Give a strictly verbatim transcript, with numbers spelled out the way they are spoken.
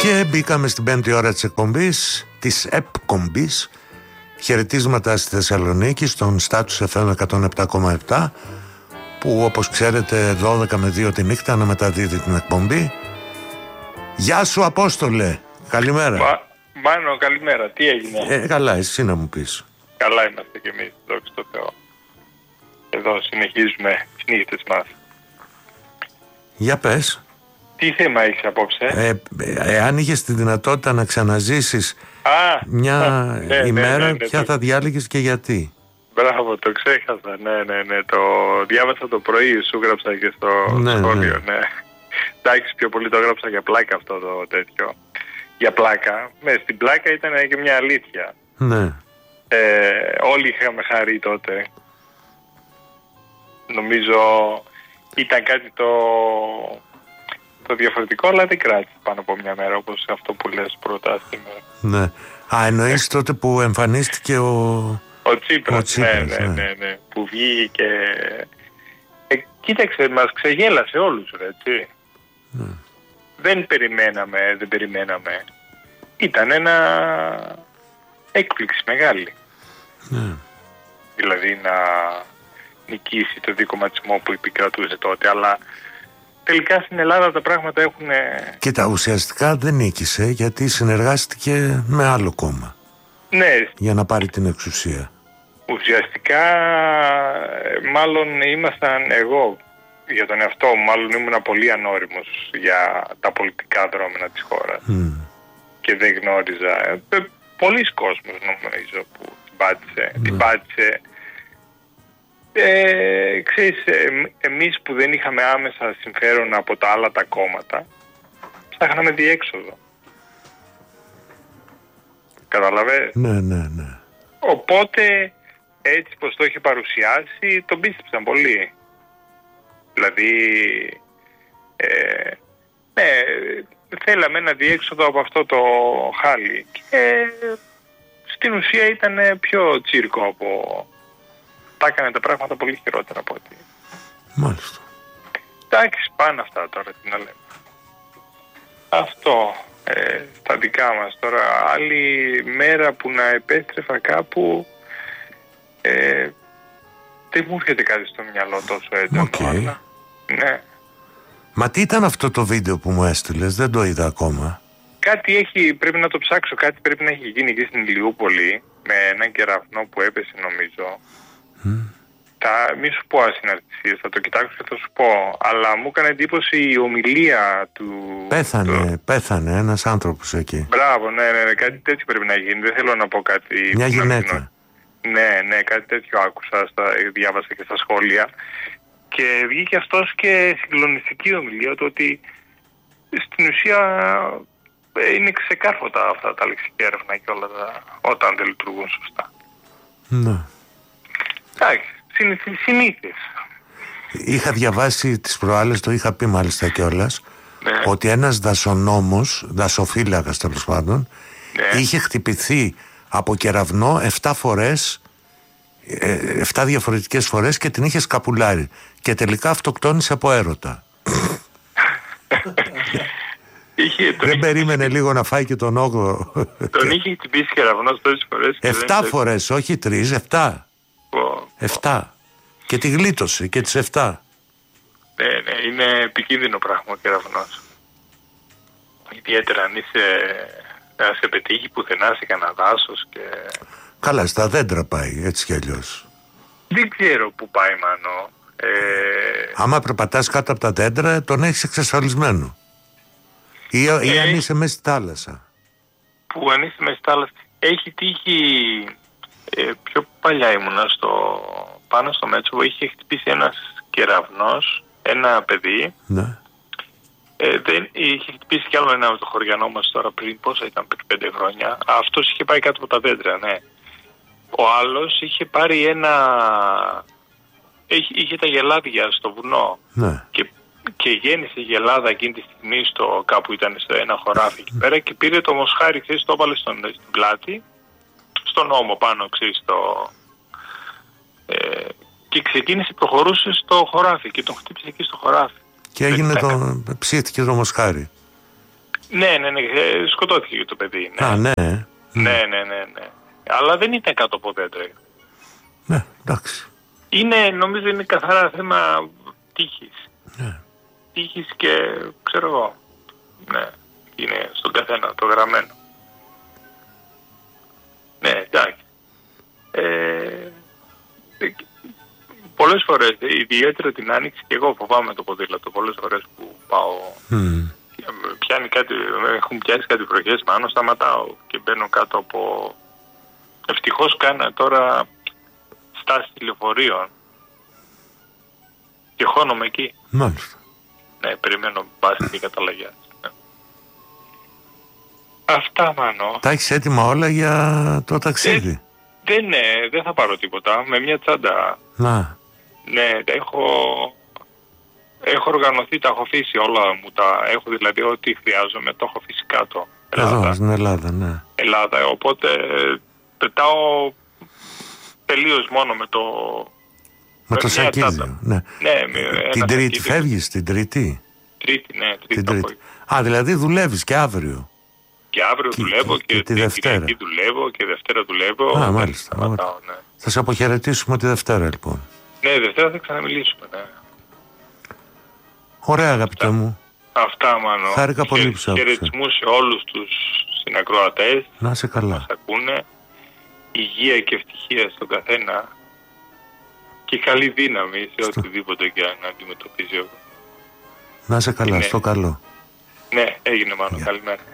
Και μπήκαμε στην πέμπτη ώρα της εκπομπής, της εκπομπής. Χαιρετίσματα στη Θεσσαλονίκη, στον Status εφ εμ εκατόν επτά κόμμα επτά, που όπως ξέρετε δώδεκα με δύο τη νύχτα αναμεταδίδει την εκπομπή. Γεια σου Απόστολε, καλημέρα. Μα, Μάνο, καλημέρα, τι έγινε? Ε, καλά, εσύ να μου πεις. Καλά είμαστε κι εμείς, δόξα τω Θεώ. Εδώ συνεχίζουμε τις νύχτες μας. Για πες. Τι θέμα έχεις απόψε? Ε, ε, εάν είχες τη δυνατότητα να ξαναζήσεις Α, μια ναι, ημέρα, ναι, ναι, ναι, ποια το... θα διάλεγες και γιατί? Μπράβο, το ξέχασα, ναι, ναι, ναι, το διάβασα το πρωί, σου γράψα και στο ναι, σχόλιο, ναι. ναι. Εντάξει, πιο πολύ το γράψα για πλάκα αυτό το τέτοιο. Για πλάκα, ναι, στην πλάκα ήταν και μια αλήθεια. Ναι. Ε, όλοι είχαμε χαρεί τότε. Νομίζω ήταν κάτι το... το διαφορετικό, αλλά δεν κράτησε πάνω από μια μέρα, όπως αυτό που λες πρώτα σήμερα. Ναι. Α, εννοείς τότε που εμφανίστηκε ο... Ο Τσίπρας, ο Τσίπρας ναι, ναι, ναι, ναι, που βγήκε. Ε, κοίταξε, μας ξεγέλασε όλους, ρε, έτσι. Ναι. Δεν περιμέναμε, δεν περιμέναμε. Ήταν ένα έκπληξη μεγάλη. Ναι. Δηλαδή να νικήσει το δικομματισμό που επικρατούσε τότε, αλλά τελικά στην Ελλάδα τα πράγματα έχουν... Κοίτα, ουσιαστικά δεν νίκησε γιατί συνεργάστηκε με άλλο κόμμα. Ναι. Για να πάρει την εξουσία. Ουσιαστικά μάλλον ήμασταν εγώ για τον εαυτό μου, μάλλον ήμουν πολύ ανώριμος για τα πολιτικά δρόμενα της χώρας. Mm. Και δεν γνώριζα. Ε, πολλοί κόσμος νομίζω που την πάτησε. Mm. Την πάτησε. Ε, ξέρεις, ε, εμείς που δεν είχαμε άμεσα συμφέρον από τα άλλα τα κόμματα, ψάχναμε διέξοδο. Καταλαβες? Ναι, ναι, ναι. Οπότε, έτσι πως το είχε παρουσιάσει, τον πίστεψαν πολύ. Δηλαδή, ε, ναι, θέλαμε ένα διέξοδο από αυτό το χάλι. Και στην ουσία ήταν πιο τσίρκο από... Τα έκανε τα πράγματα πολύ χειρότερα από ό,τι. Μάλιστα. Εντάξει, πάνε αυτά τώρα, τι να λέμε. Αυτό, ε, στα δικά μας τώρα. Άλλη μέρα που να επέστρεφα κάπου, ε, δεν μου έρχεται κάτι στο μυαλό τόσο έντονο. Okay. Αλλά, ναι. Μα τι ήταν αυτό το βίντεο που μου έστειλες? Δεν το είδα ακόμα. Κάτι έχει, πρέπει να το ψάξω, κάτι πρέπει να έχει γίνει εκεί στην Ηλιούπολη με έναν κεραυνό που έπεσε νομίζω. Mm. Θα, μη σου πω ασυναρτησίες, θα το κοιτάξω και θα σου πω. Αλλά μου έκανε εντύπωση η ομιλία του... Πέθανε, του... πέθανε ένας άνθρωπος εκεί. Μπράβο, ναι, ναι, ναι, κάτι τέτοιο πρέπει να γίνει. Δεν θέλω να πω κάτι... Μια γυναίκα. Ναι, ναι, κάτι τέτοιο άκουσα, στα, διάβασα και στα σχόλια. Και βγήκε αυτός και συγκλονιστική ομιλία του ότι στην ουσία είναι ξεκάρφωτα αυτά τα λεξικέρευνα και όλα τα... όταν δεν λειτουργούν σωστά. Ναι. Εντάξει, συνήθειες. Είχα διαβάσει τις προάλλες, το είχα πει μάλιστα κιόλας, ναι. ότι ένας δασονόμος, δασοφύλακας τέλος πάντων, ναι. είχε χτυπηθεί από κεραυνό εφτά φορές, εφτά διαφορετικές φορές και την είχε σκαπουλάρει. Και τελικά αυτοκτόνησε από έρωτα. Είχε, δεν περίμενε λίγο να φάει και τον όγδοο. Τον είχε χτυπήσει κεραυνός τόσες φορές. Εφτά φορές, όχι τρεις, εφτά. Oh, εφτά. Oh. Και τη γλίτωσε και τις εφτά. Ναι, ναι, είναι επικίνδυνο πράγμα ο κεραυνός. Ιδιαίτερα αν είσαι, να σε πετύχει πουθενά σε κανένα δάσος και... Καλά, στα δέντρα πάει, έτσι κι αλλιώς. Δεν ξέρω που πάει, Μάνο. Ε... Άμα περπατάς κάτω από τα δέντρα, τον έχεις εξασφαλισμένο. Ή, ε... ή αν είσαι μέσα στη θάλασσα. Που αν είσαι μέσα στη θάλασσα. Έχει τύχει... Ε, πιο παλιά ήμουνα στο, πάνω στο Μέτσοβο, είχε χτυπήσει ένας κεραυνός, ένα παιδί. Ναι. Ε, δεν, είχε χτυπήσει κι άλλο ένα από το χωριανό μας τώρα πριν, πόσα ήταν, πριν πέντε χρόνια. Αυτός είχε πάει κάτω από τα δέντρα, ναι. Ο άλλος είχε πάρει ένα... Είχε, είχε τα γελάδια στο βουνό. Ναι. Και, και γέννησε η γελάδα εκείνη τη στιγμή στο, κάπου ήταν στο ένα χωράφι εκεί πέρα και πήρε το μοσχάρι, ξέρεις, το έβαλε στον, στην πλάτη. Στον ώμο πάνω, ξέρεις, το... Ε, και ξεκίνησε, προχωρούσε στο χωράφι και τον χτύπησε εκεί στο χωράφι. Και έγινε το... ψήθηκε το μοσχάρι. Ναι, ναι, ναι, σκοτώθηκε και το παιδί. Ναι. Α, ναι. Ναι, ναι, ναι, ναι. Αλλά δεν ήταν κάτω από δέντρο. Ναι, εντάξει. Είναι, νομίζω είναι καθαρά θέμα τύχης. Ναι. Τύχης και ξέρω εγώ. Ναι, είναι στον καθένα το γραμμένο. Ναι, εντάξει. Ε, πολλές φορές, ιδιαίτερα την Άνοιξη, και εγώ φοβάμαι το ποδήλατο. Πολλές φορές που πάω, mm. πιάνει κάτι, έχουν πιάσει κάτι βροχές πάνω, σταματάω και μπαίνω κάτω από... Ευτυχώς κάνα τώρα στάση τηλεφορίων και χώνομαι εκεί. Μάλιστα. Ναι, περιμένω μπάση και καταλλαγιά. Ναι. Αυτά, Μάνο. Τα έχεις έτοιμα όλα για το ταξίδι? Ε, δεν, ναι, δεν θα πάρω τίποτα. Με μια τσάντα. Να. Ναι, έχω, έχω οργανωθεί, τα έχω αφήσει όλα μου. Τα έχω δηλαδή ό,τι χρειάζομαι, το έχω αφήσει κάτω. Ελλάδα. Εδώ, στην Ελλάδα, ναι. Ελλάδα, οπότε πετάω τελείως μόνο με το... Με, με το σακίδιο, ναι. Ναι, με την Τρίτη φεύγεις, την Τρίτη. Τρίτη, ναι, Τρίτη. Την τρίτη. Α, δηλαδή δουλεύεις και αύριο. Και αύριο και, δουλεύω και, και, και τη Δευτέρα. Και δουλεύω και Δευτέρα δουλεύω. Α, μάλιστα. Σταματάω, ναι. Θα σε αποχαιρετήσουμε τη Δευτέρα, λοιπόν. Ναι, Δευτέρα θα ξαναμιλήσουμε, ναι. Ωραία, αγαπητέ μου. Αυτά, Μάνο. Χάρηκα πολύ που σ' άκουσα. Χαιρετισμούς σε όλους τους συνακροατές. Να είσαι καλά. Μας ακούνε. Υγεία και ευτυχία στον καθένα. Και καλή δύναμη σε στο... οτιδήποτε και να αντιμετωπίζει. Να είσαι καλά, είναι... στο καλό. Ναι, έγινε, Μάνο. Yeah. Καλημέρα.